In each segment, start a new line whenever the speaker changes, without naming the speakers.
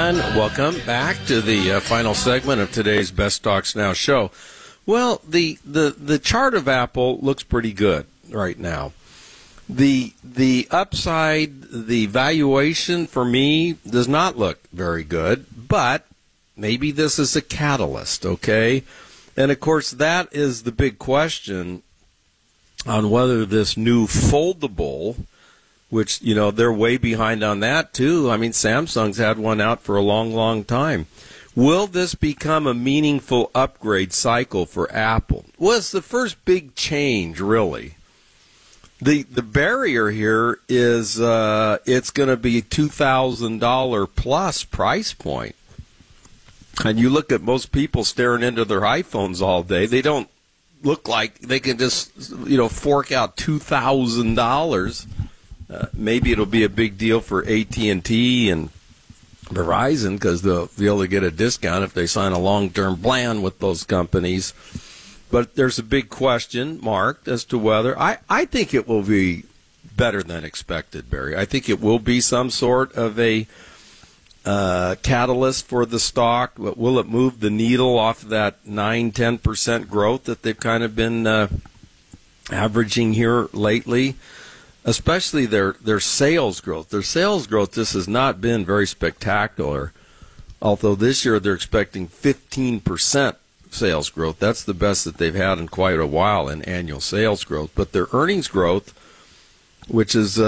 And welcome back to the final segment of today's Best Stocks Now show. Well, the chart of Apple looks pretty good right now. The upside, the valuation for me does not look very good, but maybe this is a catalyst, okay? And, of course, that is the big question on whether this new foldable, which, you know, they're way behind on that, too. I mean, Samsung's had one out for a long, long time. Will this become a meaningful upgrade cycle for Apple? Well, it's the first big change, really. The barrier here is it's going to be $2,000 plus price point. And you look at most people staring into their iPhones all day, they don't look like they can just, you know, fork out $2,000. Maybe it'll be a big deal for AT&T and Verizon because they'll be able to get a discount if they sign a long-term plan with those companies. But there's a big question mark as to whether I think it will be better than expected, Barry. I think it will be some sort of a catalyst for the stock. Will it move the needle off of that 9-10% growth that they've kind of been averaging here lately? Especially their sales growth. Their sales growth, this has not been very spectacular. Although this year they're expecting 15% sales growth. That's the best that they've had in quite a while in annual sales growth. But their earnings growth, which is,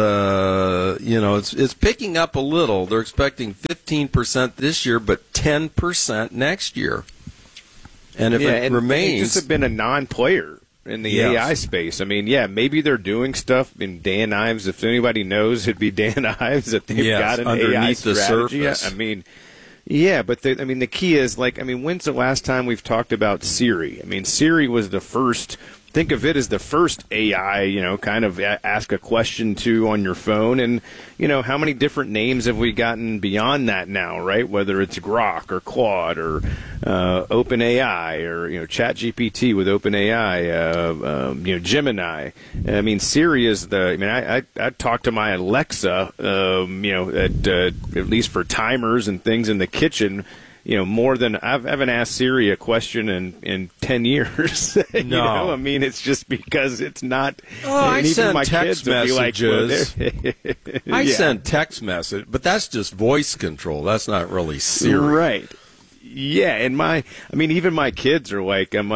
it's picking up a little. They're expecting 15% this year, but 10% next year. And if it remains...
They just have been a non-player in the AI space. I mean, maybe they're doing stuff in Dan Ives. If anybody knows, it'd be Dan Ives that they've got an AI strategy.
The surface.
I mean, but the key is, when's the last time we've talked about Siri? I mean, Siri was the first. Think of it as the first AI, kind of ask a question to on your phone. And, how many different names have we gotten beyond that now, right? Whether it's Grok or Claude or OpenAI or, ChatGPT with OpenAI, Gemini. I mean, Siri is I talk to my Alexa, at least for timers and things in the kitchen, more than I haven't asked Siri a question in 10 years. I mean, it's just because it's not.
Oh, I send
my
text
kids
messages. I
Yeah.
send text message, but that's just voice control. That's not really Siri.
Right. Yeah, and even my kids are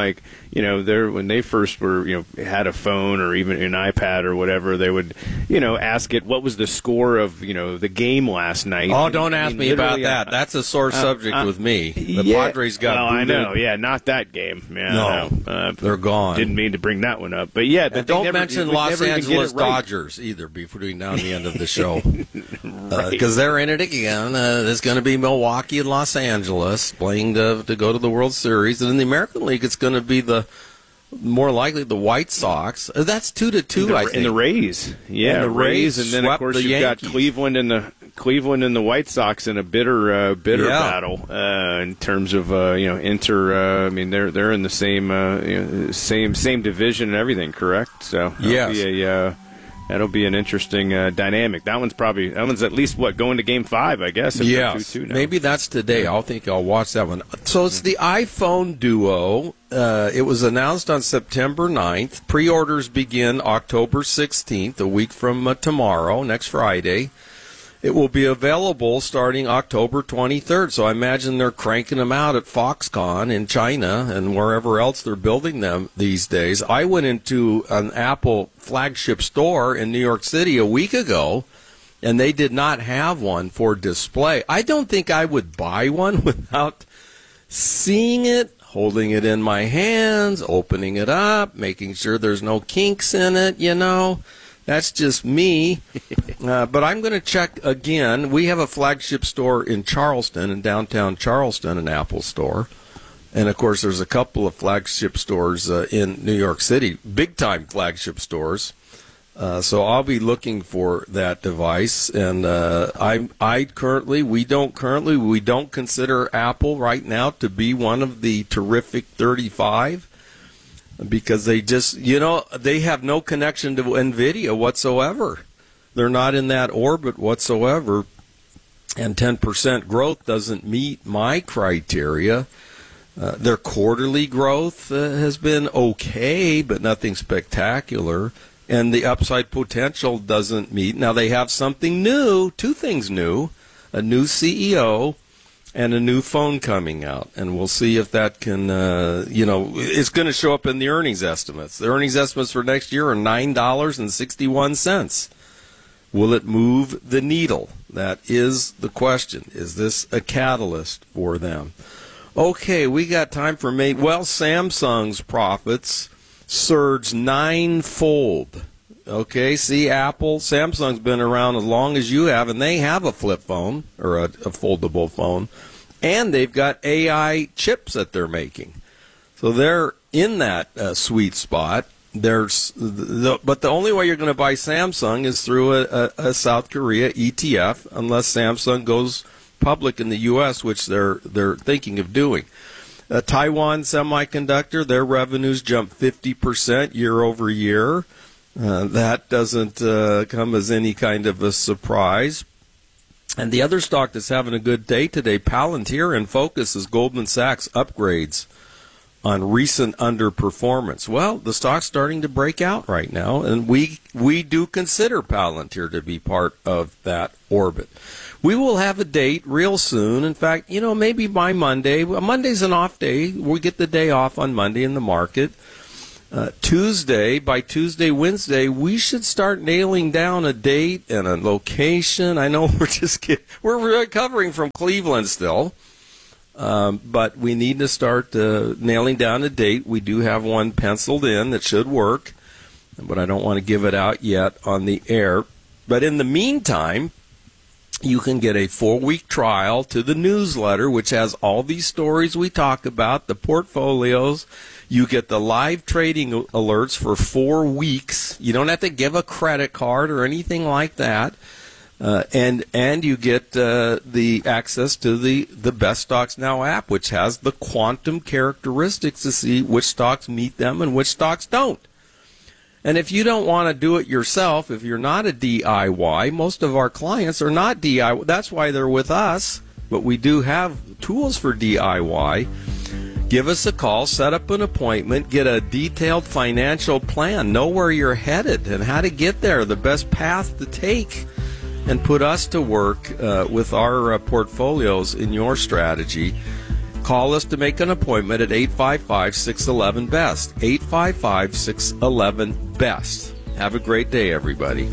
when they first were, had a phone or even an iPad or whatever, they would, ask it what was the score of, the game last night.
Oh, don't ask me about that. That's a sore subject with me. The Padres got booted.
I know. Yeah, not that game. Yeah,
no, they're gone.
Didn't mean to bring that one up, but yeah.
And don't mention Los Angeles Dodgers either between now and the end of the show, because they're in it again. There's going to be Milwaukee and Los Angeles playing to go to the World Series, and in the American League, it's going to be more likely the White Sox. That's 2-2, I think.
And the Rays, the Rays, and then of course you've got Cleveland and the White Sox in a bitter battle in terms of Inter. I mean, they're in the same division and everything, correct? So that'll be an interesting dynamic. That one's at least going to Game 5, I guess.
Yes, maybe that's today. I think I'll watch that one. So it's the iPhone Duo. It was announced on September 9th. Pre-orders begin October 16th, a week from tomorrow, next Friday. It will be available starting October 23rd. So I imagine they're cranking them out at Foxconn in China and wherever else they're building them these days. I went into an Apple flagship store in New York City a week ago, and they did not have one for display. I don't think I would buy one without seeing it, holding it in my hands, opening it up, making sure there's no kinks in it, That's just me. But I'm going to check again. We have a flagship store in Charleston, in downtown Charleston, an Apple store. And, of course, there's a couple of flagship stores in New York City, big-time flagship stores. So I'll be looking for that device. And we don't consider Apple right now to be one of the terrific 35. Because they just, they have no connection to NVIDIA whatsoever. They're not in that orbit whatsoever. and 10% growth doesn't meet my criteria. Their quarterly growth has been okay, but nothing spectacular. And the upside potential doesn't meet. Now, they have something new, two things new, a new CEO and a new phone coming out. And we'll see if that can, it's going to show up in the earnings estimates. The earnings estimates for next year are $9.61. Will it move the needle? That is the question. Is this a catalyst for them? Okay, we got time for Samsung's profits surged 9-fold. Okay, see, Samsung's been around as long as you have, and they have a flip phone or a foldable phone, and they've got AI chips that they're making. So they're in that sweet spot. But the only way you're going to buy Samsung is through a South Korea ETF, unless Samsung goes public in the U.S., which they're thinking of doing. Taiwan Semiconductor, their revenues jumped 50% year over year. That doesn't come as any kind of a surprise. And the other stock that's having a good day today, Palantir, in focus is Goldman Sachs upgrades on recent underperformance. Well, the stock's starting to break out right now, and we do consider Palantir to be part of that orbit. We will have a date real soon. In fact, maybe by Monday. Monday's an off day. We get the day off on Monday in the market. By Tuesday, Wednesday, we should start nailing down a date and a location. I know we're recovering from Cleveland still. But we need to start nailing down a date. We do have one penciled in that should work, but I don't want to give it out yet on the air. But in the meantime, you can get a 4-week trial to the newsletter, which has all these stories we talk about, the portfolios. You get the live trading alerts for 4 weeks. You don't have to give a credit card or anything like that. And you get the access to the Best Stocks Now app, which has the quantum characteristics to see which stocks meet them and which stocks don't. And if you don't want to do it yourself, if you're not a DIY, most of our clients are not DIY. That's why they're with us. But we do have tools for DIY. Give us a call, set up an appointment, get a detailed financial plan, know where you're headed and how to get there, the best path to take, and put us to work with our portfolios in your strategy. Call us to make an appointment at 855-611-BEST. 855-611-BEST. Have a great day, everybody.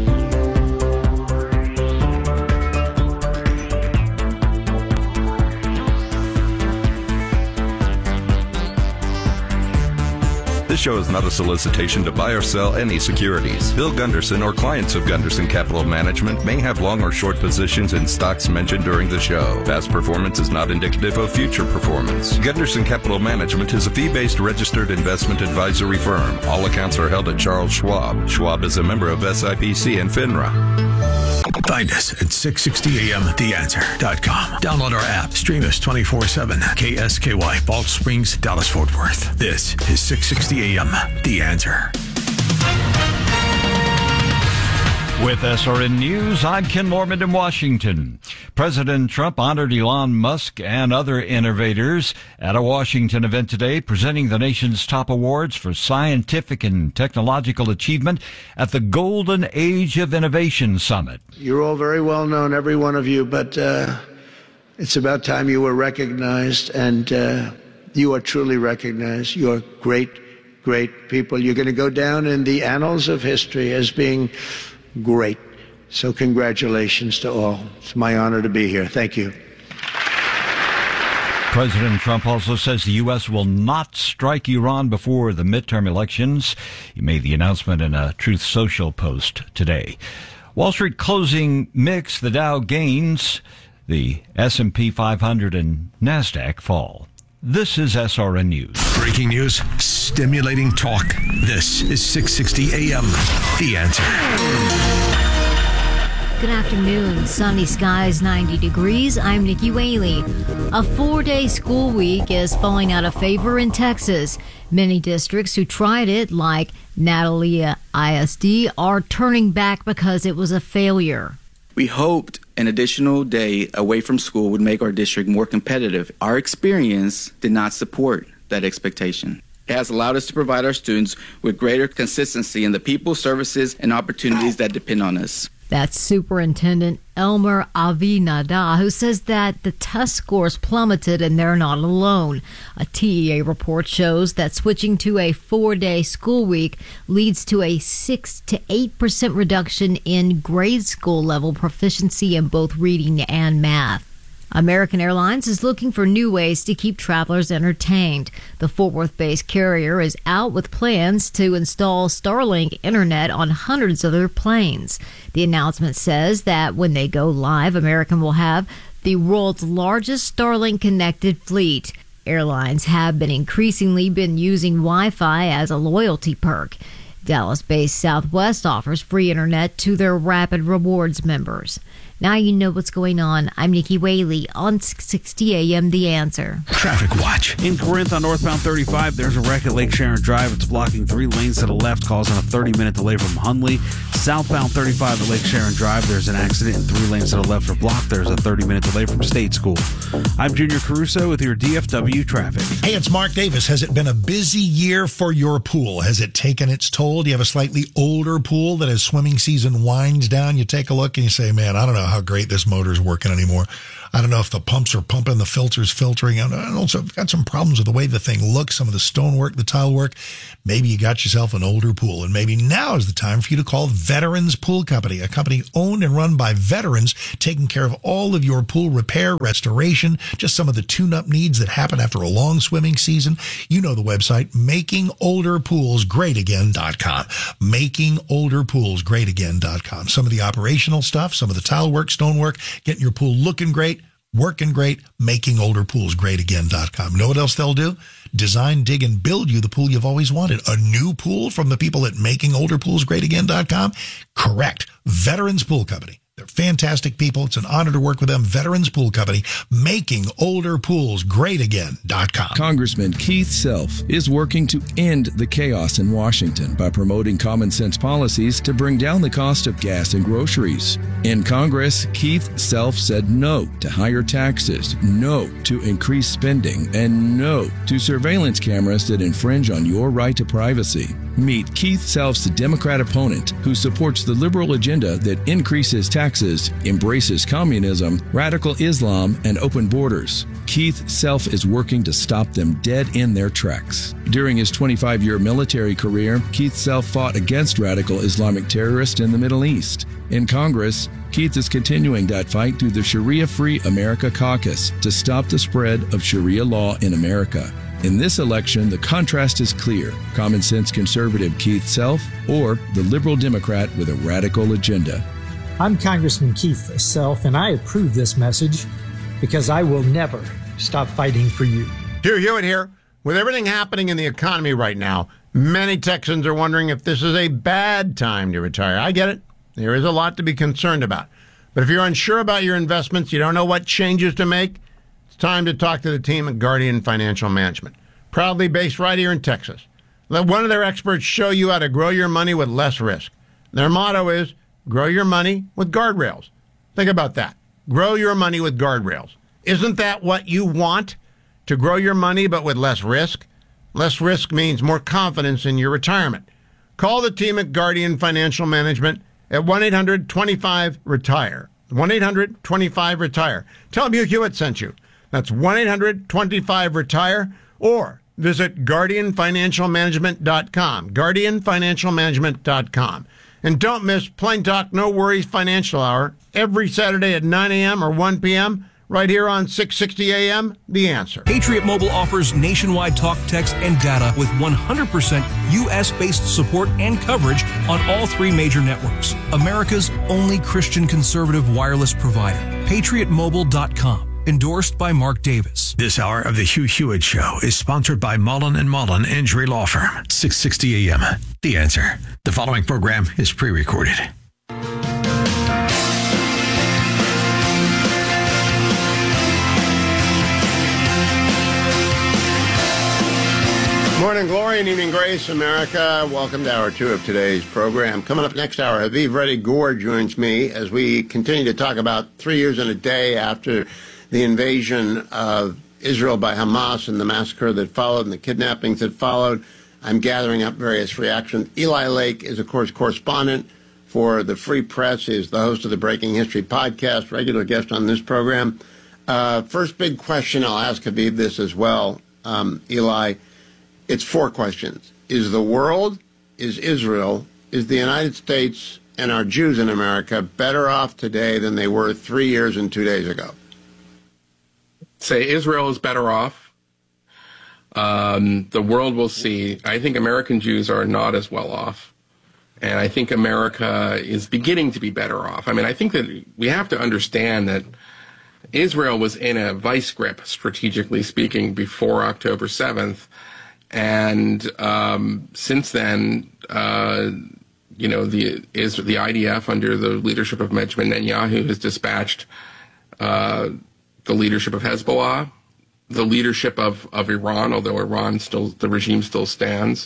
This show is not a solicitation to buy or sell any securities. Bill Gunderson or clients of Gunderson Capital Management may have long or short positions in stocks mentioned during the show. Past performance is not indicative of future performance. Gunderson Capital Management is a fee-based registered investment advisory firm. All accounts are held at Charles Schwab. Schwab is a member of SIPC and FINRA.
Find us at 660amtheanswer.com. Download our app. Stream us 24/7. KSKY, Balch Springs, Dallas, Fort Worth. This is 660 AM, The Answer.
With SRN News, I'm Ken Mormon in Washington. President Trump honored Elon Musk and other innovators at a Washington event today, presenting the nation's top awards for scientific and technological achievement at the Golden Age of Innovation Summit.
You're all very well known, every one of you, but it's about time you were recognized, and you are truly recognized. You are great, great people. You're going to go down in the annals of history as being great. So congratulations to all. It's my honor to be here. Thank you.
President Trump also says the U.S. will not strike Iran before the midterm elections. He made the announcement in a Truth Social post today. Wall Street closing mixed. The Dow gains, the S&P 500 and NASDAQ fall. This is SRN News.
Breaking news, stimulating talk. This is 660 AM, The Answer.
Good afternoon. Sunny skies, 90 degrees. I'm Nikki Whaley. A 4-day school week is falling out of favor in Texas. Many districts who tried it, like Natalia ISD, are turning back because it was a failure.
We hoped An additional day away from school would make our district more competitive. Our experience did not support that expectation. It has allowed us to provide our students with greater consistency in the people, services, and opportunities that depend on us.
That's Superintendent Elmer Avinada, who says that the test scores plummeted and they're not alone. A TEA report shows that switching to a 4-day school week leads to a 6 to 8% reduction in grade school level proficiency in both reading and math. American Airlines is looking for new ways to keep travelers entertained. The Fort Worth-based carrier is out with plans to install Starlink internet on hundreds of their planes. The announcement says that when they go live, American will have the world's largest Starlink-connected fleet. Airlines have increasingly been using Wi-Fi as a loyalty perk. Dallas-based Southwest offers free internet to their Rapid Rewards members. Now you know what's going on. I'm Nikki Whaley on 660 AM The Answer.
Traffic watch.
In Corinth on northbound 35, there's a wreck at Lake Sharon Drive. It's blocking 3 lanes to the left, causing a 30-minute delay from Hundley. Southbound 35 at Lake Sharon Drive, there's an accident and 3 lanes to the left are blocked. There's a 30-minute delay from State School. I'm Junior Caruso with your DFW traffic.
Hey, it's Mark Davis. Has it been a busy year for your pool? Has it taken its toll? Do you have a slightly older pool that as swimming season winds down, you take a look and you say, man, I don't know how great this motor's working anymore. I don't know if the pumps are pumping, the filter's filtering. And also, I've got some problems with the way the thing looks, some of the stonework, the tile work. Maybe you got yourself an older pool, and maybe now is the time for you to call Veterans Pool Company, a company owned and run by veterans, taking care of all of your pool repair, restoration, just some of the tune-up needs that happen after a long swimming season. You know the website, makingolderpoolsgreatagain.com. Makingolderpoolsgreatagain.com. Some of the operational stuff, some of the tile work, stonework, getting your pool looking great, working great, makingolderpoolsgreatagain.com. Know what else they'll do? Design, dig, and build you the pool you've always wanted. A new pool from the people at makingolderpoolsgreatagain.com? Correct. Veterans Pool Company. They're fantastic people. It's an honor to work with them. Veterans Pool Company, makingolderpoolsgreatagain.com.
Congressman Keith Self is working to end the chaos in Washington by promoting common sense policies to bring down the cost of gas and groceries. In Congress, Keith Self said no to higher taxes, no to increased spending, and no to surveillance cameras that infringe on your right to privacy. Meet Keith Self's Democrat opponent, who supports the liberal agenda that increases taxes, embraces communism, radical Islam, and open borders. Keith Self is working to stop them dead in their tracks. During his 25-year military career, Keith Self fought against radical Islamic terrorists in the Middle East. In Congress, Keith is continuing that fight through the Sharia-Free America Caucus to stop the spread of Sharia law in America. In this election, the contrast is clear. Common sense conservative Keith Self or the liberal Democrat with a radical agenda.
I'm Congressman Keith Self, and I approve this message because I will never stop fighting for you.
Hugh Hewitt here. With everything happening in the economy right now, many Texans are wondering if this is a bad time to retire. I get it. There is a lot to be concerned about. But if you're unsure about your investments, you don't know what changes to make, it's time to talk to the team at Guardian Financial Management, proudly based right here in Texas. Let one of their experts show you how to grow your money with less risk. Their motto is, grow your money with guardrails. Think about that. Grow your money with guardrails. Isn't that what you want? To grow your money but with less risk? Less risk means more confidence in your retirement. Call the team at Guardian Financial Management at 1-800-25-RETIRE. 1-800-25-RETIRE. Tell them Hugh Hewitt sent you. That's 1-800-25-RETIRE, or visit GuardianFinancialManagement.com. GuardianFinancialManagement.com. And don't miss Plain Talk No Worries Financial Hour every Saturday at 9 a.m. or 1 p.m. right here on 660 a.m. The Answer.
Patriot Mobile offers nationwide talk, text, and data with 100% U.S.-based support and coverage on all 3 major networks. America's only Christian conservative wireless provider. PatriotMobile.com. Endorsed by Mark Davis.
This hour of the Hugh Hewitt Show is sponsored by Mullen & Mullen Injury Law Firm. 660 AM. The Answer. The following program is pre-recorded.
Morning glory and evening grace, America. Welcome to hour 2 of today's program. Coming up next hour, Aviv Reddy Gore joins me as we continue to talk about 3 years and a day after the invasion of Israel by Hamas and the massacre that followed and the kidnappings that followed. I'm gathering up various reactions. Eli Lake is, of course, correspondent for the Free Press. He is the host of the Breaking History podcast, regular guest on this program. First big question, I'll ask Aviv this as well, Eli. It's 4 questions. Is the world, is Israel, is the United States, and our Jews in America better off today than they were 3 years and 2 days ago?
Say Israel is better off. The world will see. I think American Jews are not as well off. And I think America is beginning to be better off. I mean, I think that we have to understand that Israel was in a vice grip, strategically speaking, before October 7th. And since then, you know, the IDF, under the leadership of Benjamin Netanyahu, has dispatched the leadership of Hezbollah, the leadership of Iran, although Iran still, the regime still stands.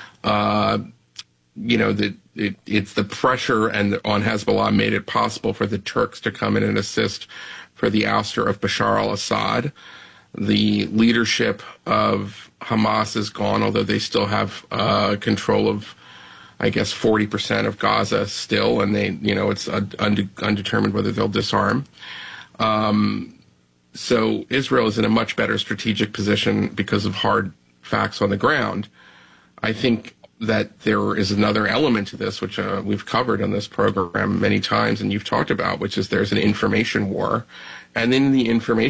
You know, it's the pressure on Hezbollah made it possible for the Turks to come in and assist for the ouster of Bashar al-Assad. The leadership of Hamas is gone, although they still have control of, I guess, 40% of Gaza still, and they, you know, it's undetermined whether they'll disarm. So Israel is in a much better strategic position because of hard facts on the ground. I think that there is another element to this, which we've covered on this program many times and you've talked about, which is there's an information war. And in the information